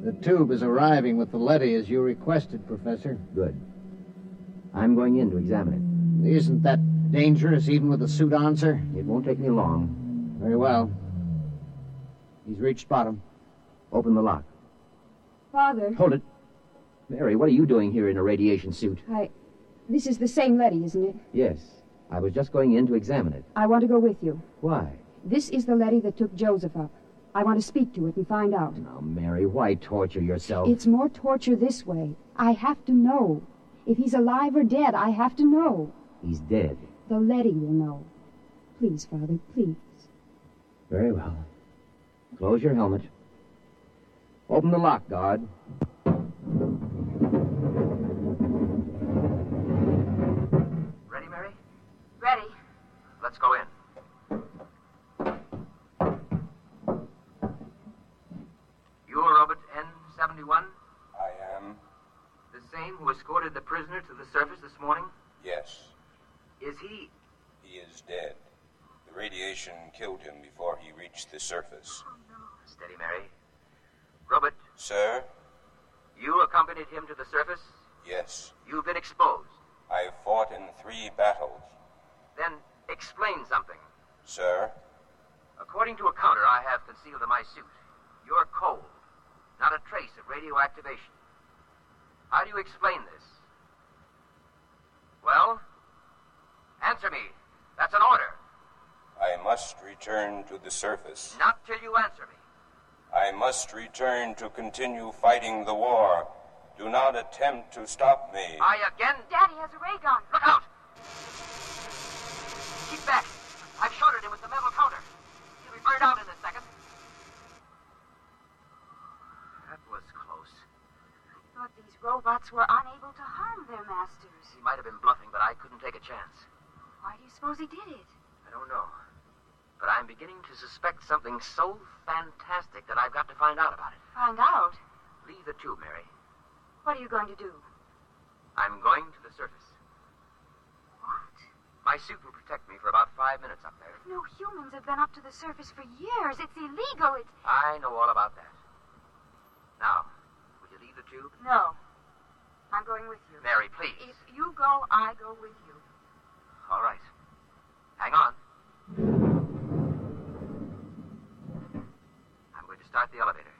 The tube is arriving with the leady as you requested, Professor. Good. I'm going in to examine it. Isn't that dangerous, even with the suit on, sir? It won't take me long. Very well. He's reached bottom. Open the lock. Father. Hold it. Mary, what are you doing here in a radiation suit? This is the same leady, isn't it? Yes. I was just going in to examine it. I want to go with you. Why? This is the leady that took Joseph up. I want to speak to it and find out. Now, Mary, why torture yourself? It's more torture this way. I have to know. If he's alive or dead, I have to know. He's dead. The leady will know. Please, Father, please. Very well. Close your helmet. Open the lock, guard. Ready, Mary? Ready. Let's go in. You're Robert N-71? I am. The same who escorted the prisoner to the surface this morning? Yes. Is he? He is dead. The radiation killed him before he reached the surface. Oh, no. Steady, Mary. Robert. Sir? You accompanied him to the surface? Yes. You've been exposed. I fought in 3 battles. Then explain something. Sir? According to a counter I have concealed in my suit, you're cold. Not a trace of radioactivation. How do you explain this? Well? Answer me. That's an order. I must return to the surface. Not till you answer me. I must return to continue fighting the war. Do not attempt to stop me. I again... Daddy has a ray gun. Look out! Keep back. I've shorted him with the metal counter. He'll be burned out in a second. That was close. I thought these robots were unable to harm their masters. He might have been bluffing, but I couldn't take a chance. Why do you suppose he did it? I don't know. But I'm beginning to suspect something so fantastic that I've got to find out about it. Find out? Leave the tube, Mary. What are you going to do? I'm going to the surface. What? My suit will protect me for about 5 minutes up there. No humans have been up to the surface for years. It's illegal. I know all about that. Now, will you leave the tube? No. I'm going with you. Mary, please. If you go, I go with you. All right. Hang on. I'm going to start the elevator.